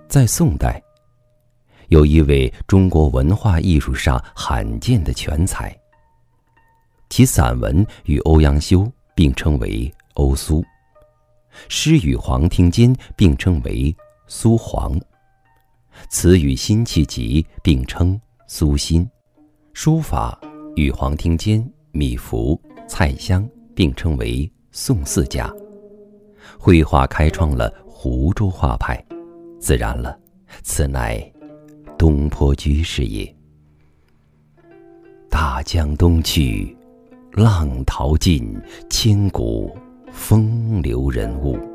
在宋代，有一位中国文化艺术上罕见的全才，其散文与欧阳修并称为欧苏，诗与黄庭坚并称为苏黄，词与辛弃疾并称苏辛，书法与黄庭坚、米芾、蔡襄并称为宋四家，绘画开创了湖州画派，自然了，此乃东坡居士也。大江东去，浪淘尽，千古风流人物。